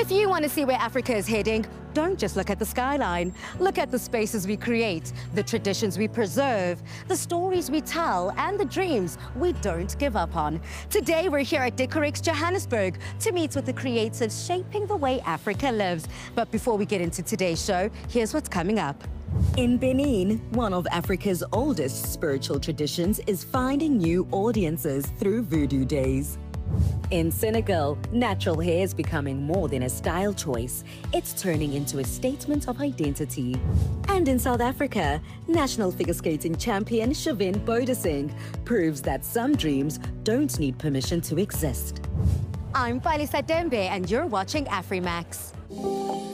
If you want to see where Africa is heading, don't just look at the skyline. Look at the spaces we create, the traditions we preserve, the stories we tell, and the dreams we don't give up on. Today, we're here at Decorex Johannesburg to meet with the creatives shaping the way Africa lives. But before we get into today's show, here's what's coming up. In Benin, one of Africa's oldest spiritual traditions is finding new audiences through Voodoo Days. In Senegal, natural hair is becoming more than a style choice. It's turning into a statement of identity. And in South Africa, national figure skating champion Shavin Bodasing proves that some dreams don't need permission to exist. I'm Palisa Dembe, and you're watching Afrimax.